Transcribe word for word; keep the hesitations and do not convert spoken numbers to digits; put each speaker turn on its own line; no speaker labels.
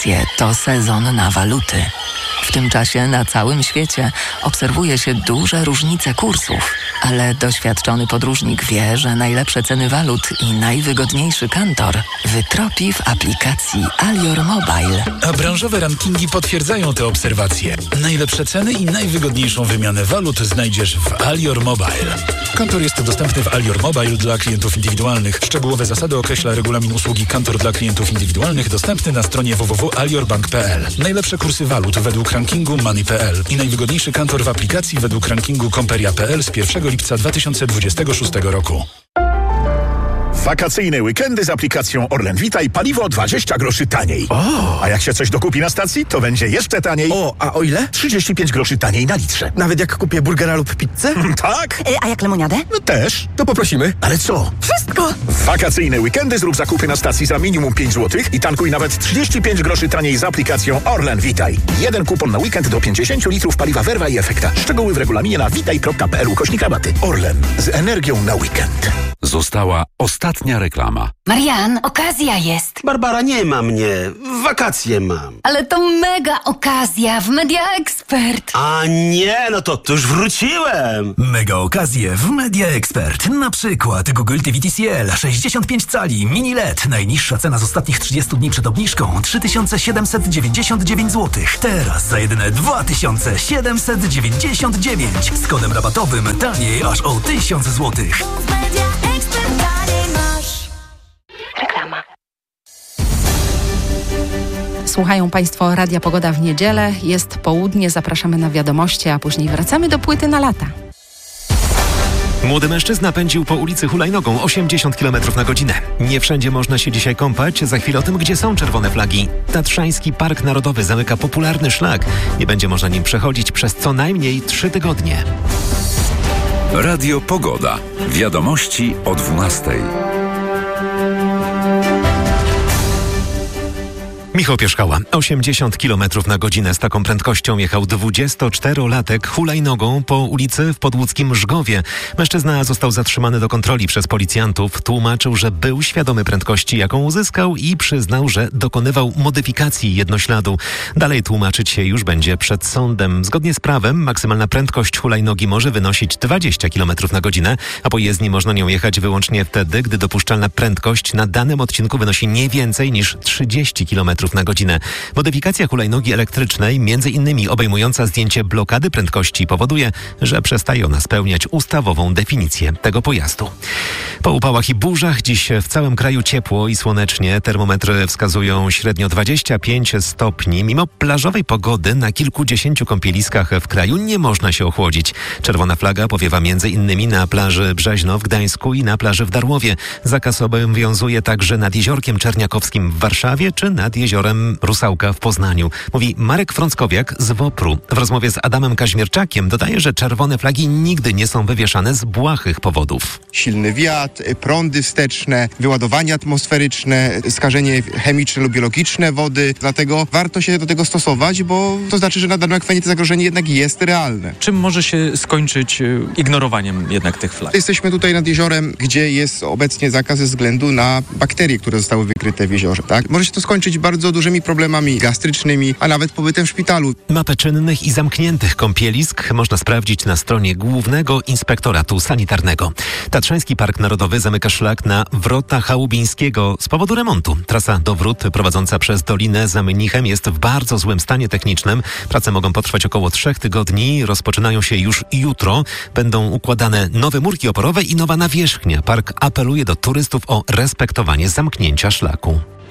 Wakacje to sezon na waluty. W tym czasie na całym świecie obserwuje się duże różnice kursów, ale doświadczony podróżnik wie, że najlepsze ceny walut i najwygodniejszy kantor wytropi w aplikacji Alior Mobile.
A branżowe rankingi potwierdzają te obserwacje. Najlepsze ceny i najwygodniejszą wymianę walut znajdziesz w Alior Mobile. Kantor jest dostępny w Alior Mobile dla klientów indywidualnych. Szczegółowe zasady określa regulamin usługi Kantor dla klientów indywidualnych dostępny na stronie w w w kropka aliorbank kropka p l. Najlepsze kursy walut według rankingu Money kropka p l i najwygodniejszy kantor w aplikacji według rankingu Komperia kropka p l z pierwszego lipca dwa tysiące dwudziestego szóstego roku.
Wakacyjne weekendy z aplikacją Orlen Witaj paliwo dwadzieścia groszy taniej.
O!
A jak się coś dokupi na stacji, to będzie jeszcze taniej.
O, a o ile?
trzydzieści pięć groszy taniej na litrze.
Nawet jak kupię burgera lub pizzę?
Tak?
Y, a jak lemoniadę?
No też.
To poprosimy.
Ale co?
Wszystko!
W wakacyjne weekendy zrób zakupy na stacji za minimum pięć złotych i tankuj nawet trzydzieści pięć groszy taniej z aplikacją Orlen Witaj. Jeden kupon na weekend do pięćdziesiąt litrów paliwa Verva i Efekta. Szczegóły w regulaminie na witaj kropka p l ukośnik rabaty. Orlen. Z energią na weekend.
Została ostatnia reklama.
Marian, okazja jest.
Barbara, nie ma mnie. Wakacje mam.
Ale to mega okazja w Media Expert.
A nie, no to, to już wróciłem.
Mega okazje w Media Expert. Na przykład Google T V T C L sześćdziesiąt pięć cali mini L E D. Najniższa cena z ostatnich trzydziestu dni przed obniżką trzy tysiące siedemset dziewięćdziesiąt dziewięć złotych. Teraz za jedyne dwa tysiące siedemset dziewięćdziesiąt dziewięć. Z kodem rabatowym taniej aż o tysiąc złotych.
Reklama.
Słuchają Państwo Radia Pogoda w niedzielę. Jest południe, zapraszamy na wiadomości, a później wracamy do płyty na lata.
Młody mężczyzna pędził po ulicy hulajnogą osiemdziesiąt kilometrów na godzinę. Nie wszędzie można się dzisiaj kąpać. Za chwilę o tym, gdzie są czerwone flagi. Tatrzański Park Narodowy zamyka popularny szlak. Nie będzie można nim przechodzić przez co najmniej trzy tygodnie.
Radio Pogoda. Wiadomości o dwunastej.
Michał Pierzchała. osiemdziesiąt kilometrów na godzinę z taką prędkością jechał dwudziestoczterolatek hulajnogą po ulicy w podłódzkim Żgowie. Mężczyzna został zatrzymany do kontroli przez policjantów. Tłumaczył, że był świadomy prędkości, jaką uzyskał i przyznał, że dokonywał modyfikacji jednośladu. Dalej tłumaczyć się już będzie przed sądem. Zgodnie z prawem maksymalna prędkość hulajnogi może wynosić dwadzieścia kilometrów na godzinę, a po jezdni można nią jechać wyłącznie wtedy, gdy dopuszczalna prędkość na danym odcinku wynosi nie więcej niż trzydzieści kilometrów na godzinę. Modyfikacja hulajnogi elektrycznej, między innymi obejmująca zdjęcie blokady prędkości, powoduje, że przestaje ona spełniać ustawową definicję tego pojazdu. Po upałach i burzach dziś w całym kraju ciepło i słonecznie. Termometry wskazują średnio dwadzieścia pięć stopni. Mimo plażowej pogody na kilkudziesięciu kąpieliskach w kraju nie można się ochłodzić. Czerwona flaga powiewa między innymi na plaży Brzeźno w Gdańsku i na plaży w Darłowie. Zakaz obowiązuje także nad Jeziorkiem Czerniakowskim w Warszawie czy nad Jeziorem Rusałka w Poznaniu. Mówi Marek Frąckowiak z WOPR-u. W rozmowie z Adamem Kaźmierczakiem dodaje, że czerwone flagi nigdy nie są wywieszane z błahych powodów.
Silny wiatr, prądy wsteczne, wyładowanie atmosferyczne, skażenie chemiczne lub biologiczne wody. Dlatego warto się do tego stosować, bo to znaczy, że na danym akwenie to zagrożenie jednak jest realne.
Czym może się skończyć ignorowaniem jednak tych flag?
Jesteśmy tutaj nad jeziorem, gdzie jest obecnie zakaz ze względu na bakterie, które zostały wykryte w jeziorze. Tak? Może się to skończyć bardzo dużymi problemami gastrycznymi, a nawet pobytem w szpitalu.
Mapę czynnych i zamkniętych kąpielisk można sprawdzić na stronie Głównego Inspektoratu Sanitarnego. Tatrzański Park Narodowy zamyka szlak na Wrota Chałubińskiego z powodu remontu. Trasa do Wrót prowadząca przez Dolinę za Mnichem jest w bardzo złym stanie technicznym. Prace mogą potrwać około trzech tygodni. Rozpoczynają się już jutro. Będą układane nowe murki oporowe i nowa nawierzchnia. Park apeluje do turystów o respektowanie zamknięcia szlaku.